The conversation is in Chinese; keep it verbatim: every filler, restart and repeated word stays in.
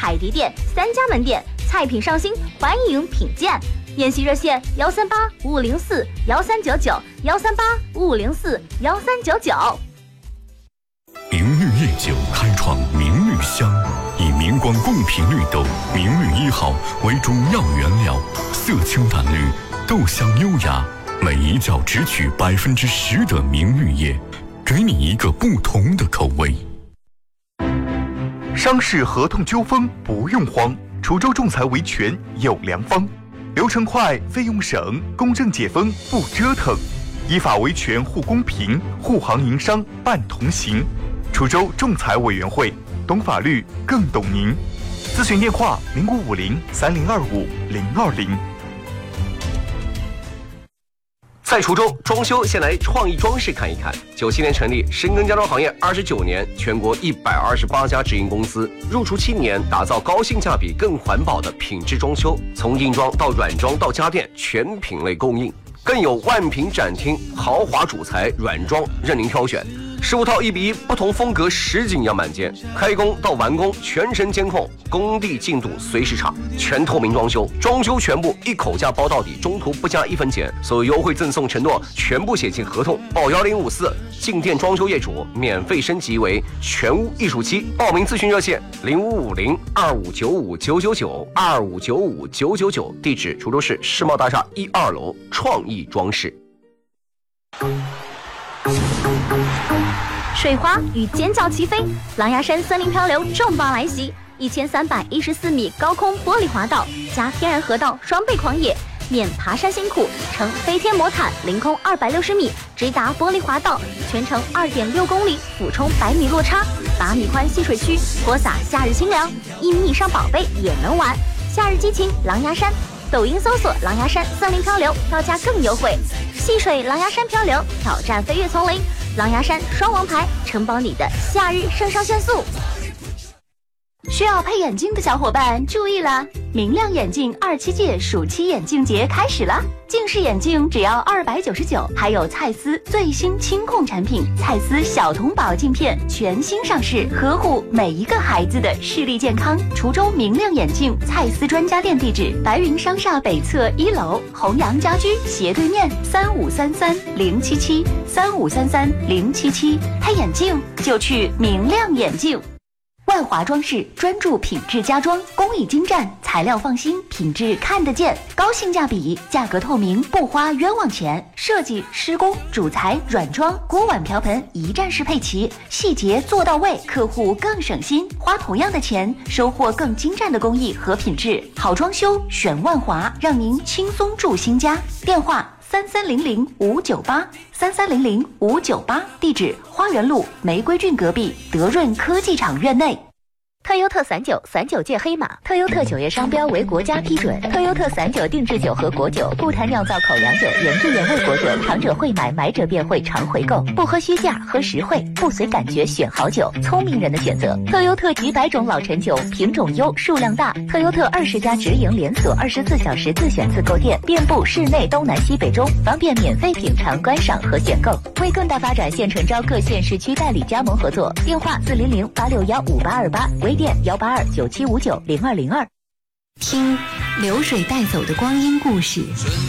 海底店三家门店，菜品上新，欢迎品鉴。宴席热线：幺三八五五零四幺三九九，幺三八五五零四幺三九九。 明绿夜酒开创明绿香，以明光贡品绿豆明绿一号为主要原料，色清淡绿，豆香优雅，每一角只取百分之十的明绿叶，给你一个不同的口味。 商事合同纠纷不用慌，滁州仲裁维权有良方，流程快，费用省，公正解纷不折腾，依法维权护公平，护行营商办同行。滁州仲裁委员会，懂法律更懂您。咨询电话：零五五零三零二五零二零。 在滁州装修，先来创意装饰看一看。九七年成立，深耕家装行业二十九年，全国一百二十八家直营公司，入驻七年，打造高性价比、更环保的品质装修，从硬装到软装到家电，全品类供应，更有万品展厅，豪华主材软装任您挑选。十五套一比一，不同风格实景样板间，开工到完工全程监控，工地进度随时查，全透明装修，装修全部一口价包到底，中途不加一分钱，所有优惠赠送承诺全部写进合同，报幺零五四，进店装修业主免费升级为全屋艺术期，报名咨询热线零五五零二五九五九九九二五九五九九九，地址滁州市世贸大厦一二楼创意装饰。 水花与尖叫齐飞，狼牙山森林漂流重磅来袭，一千三百一十四米高空玻璃滑道加天然河道双倍狂野，免爬山辛苦，乘飞天魔毯凌空二百六十米直达玻璃滑道，全程二点六公里，俯冲百米落差，八米宽戏水区，播撒夏日清凉，一米以上宝贝也能玩，夏日激情狼牙山。抖音搜索狼牙山森林漂流，票价更优惠。戏水狼牙山漂流，挑战飞越丛林，狼牙山双王牌，承包你的夏日肾上腺素。需要配眼镜的小伙伴注意了，明亮眼镜二七届暑期眼镜节开始了，近视眼镜只要二百九十九，还有蔡司最新清控产品蔡司小童宝镜片全新上市，呵护每一个孩子的视力健康。滁州明亮眼镜蔡司专家店地址：白云商厦北侧一楼，弘阳家居斜对面，三五三三零七七三五三三零七七，配眼镜就去明亮眼镜。万华装饰专注品质家装，工艺精湛，材料放心，品质看得见，高性价比，价格透明，不花冤枉钱。设计、施工、主材、软装、锅碗瓢盆一站式配齐，细节做到位，客户更省心，花同样的钱，收获更精湛的工艺和品质。好装修选万华，让您轻松住新家。电话：三三零零五九八三三零零五九八，地址花园路玫瑰郡隔壁德润科技厂院内。特优特散酒，散酒界黑马。特优特酒业商标为国家批准。特优特散酒定制酒和果酒，不谈酿造口粮酒，原汁原味果酒，尝者会买，买者便会常回购。不喝虚价，喝实惠，不随感觉选好酒，聪明人的选择。特优特几百种老陈酒，品种优，数量大。特优特二十家直营连锁，二十四小时自选自购店，遍布市内东南西北中，方便免费品尝、观赏和选购。为更大发展，现诚招各县市区代理加盟合作。电话：四零零八六幺五八二八，微店幺八二九七五九零二零二。 听流水带走的光阴故事。